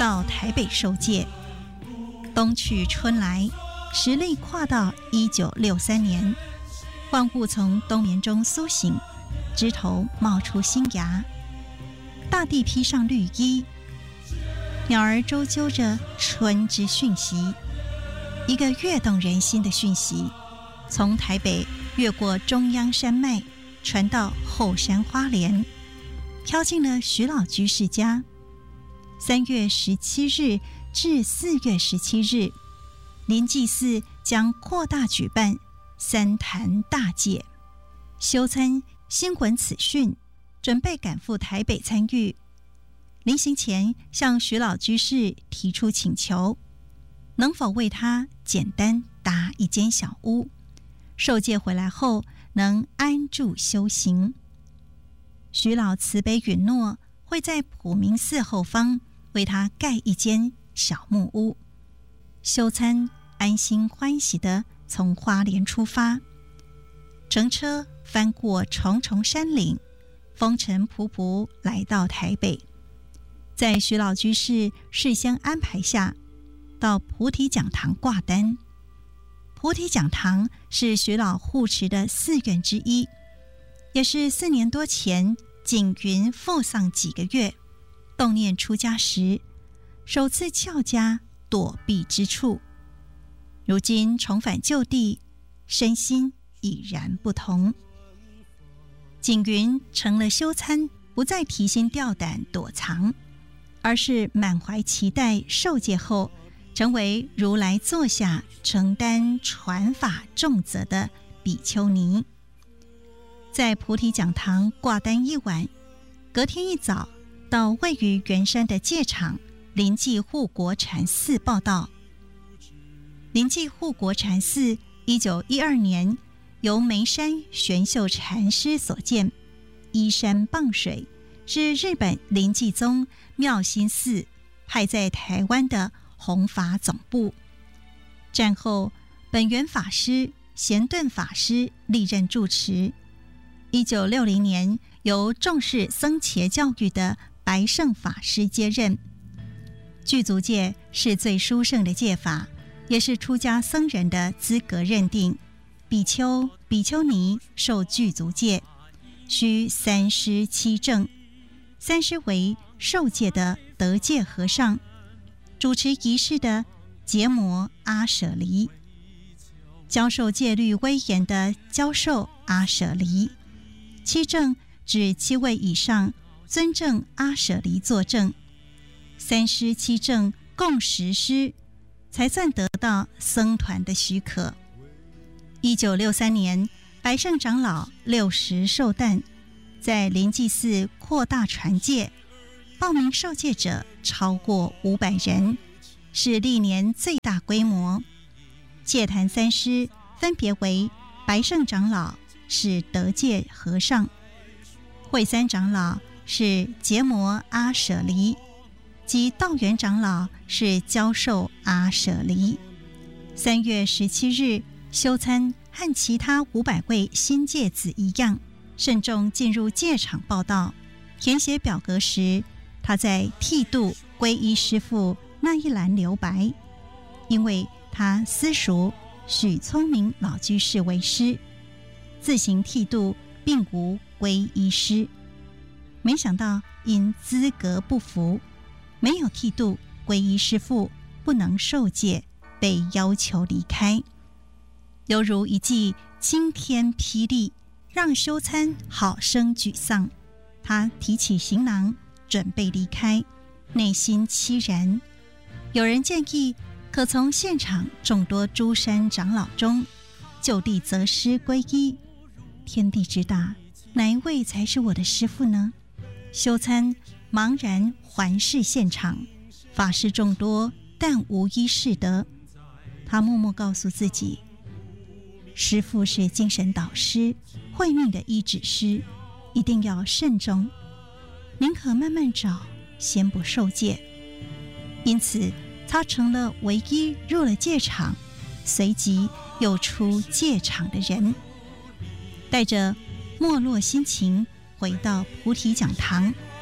到台北受戒。冬去春来，时历跨到1963年，万物从冬眠中苏醒，枝头冒出新芽，大地披上绿衣，鸟儿周啾着春之讯息。一个跃动人心的讯息，从台北越过中央山脉，传到后山花莲，飘进了徐老居士家。3月17日至4月17日，临济寺将扩大举办三坛大戒。修参新闻此讯，准备赶赴台北参与。临行前向徐老居士提出请求，能否为他简单搭一间小屋，受戒回来后能安住修行。徐老慈悲允诺，会在普明寺后方为他盖一间小木屋。修参安心欢喜地从花莲出发，乘车翻过重重山岭，风尘仆仆来到台北。在徐老居士事先安排下，到菩提讲堂挂单。菩提讲堂是徐老护持的4愿之一，也是4年多前景云赴丧几个月，动念出家时首次翘家躲避之处。如今重返旧地，身心已然不同。景云成了修参不再提心吊胆躲藏，而是满怀期待受戒后成为如来座下承担传法重责的比丘尼。在菩提讲堂挂单一晚，隔天一早到位于圆山的戒场临济护国禅寺报道。临济护国禅寺1912年由眉山玄秀禅师所建，依山傍水，是日本临济宗妙心寺派在台湾的弘法总部。战后本源法师、贤顿法师历任住持。1960年由重视僧伽教育的白胜法师接任。具足戒是最殊胜的戒法，也是出家僧人的资格认定。比丘、比丘尼受具足戒，需3师7证。3师为受戒的得戒和尚，主持仪式的结摩阿舍离，教授戒律威严的教授阿舍离。7证指7位以上尊正阿舍离作证。3师7证共10师，才算得到僧团的许可。1963年，白胜长老60受诞，在临济寺扩大传戒，报名受戒者超过500人，是历年最大规模。戒坛3师分别为白胜长老是得戒和尚，慧三长老是结摩阿舍离，及道元长老是教授阿舍离。3月17日，修参和其他500位新戒子一样，慎重进入戒场报到。填写表格时，他在剃度皈依师父那一栏留白，因为他私塾许聪明老居士为师，自行剃度，并无皈依师。没想到因资格不符，没有剃度皈依师父，不能受戒，被要求离开。犹如一记惊天霹雳，让修参好生沮丧。他提起行囊准备离开，内心凄然。有人建议可从现场众多诸山长老中就地择师皈依。天地之大，哪一位才是我的师父呢？修参茫然环视现场，法师众多，但无一是得。他默默告诉自己，师父是精神导师，慧命的医治师，一定要慎重，宁可慢慢找，先不受戒。因此他成了唯一入了戒场，随即又出戒场的人。带着没落心情回到菩提讲堂，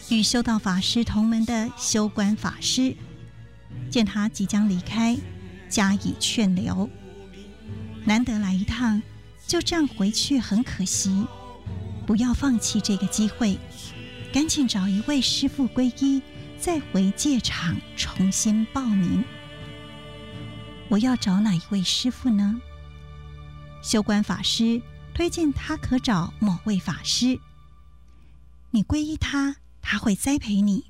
与修道法师同门的修观法师，见他即将离开，加以劝留。难得来一趟，就这样回去很可惜，不要放弃这个机会，赶紧找一位师父皈依，再回戒场重新报名。我要找哪一位师父呢？修观法师推荐他可找某位法师，你皈依他，他会栽培你。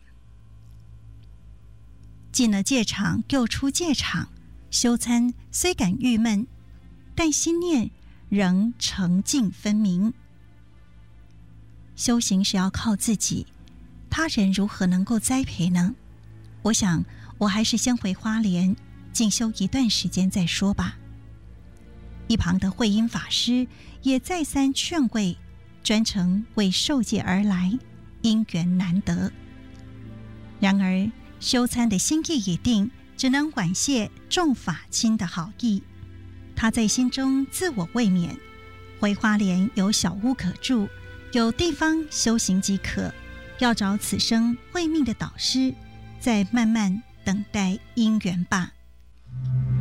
进了戒场又出戒场，修参虽感郁闷，但心念仍澄净分明。修行是要靠自己，他人如何能够栽培呢？我想我还是先回花莲进修一段时间再说吧。一旁的慧音法师也再三劝慰，专程为受戒而来，因缘难得。然而修参的心意已定，只能婉谢众法亲的好意。他在心中自我慰勉，回花莲有小屋可住，有地方修行即可，要找此生慧命的导师，再慢慢等待因缘吧。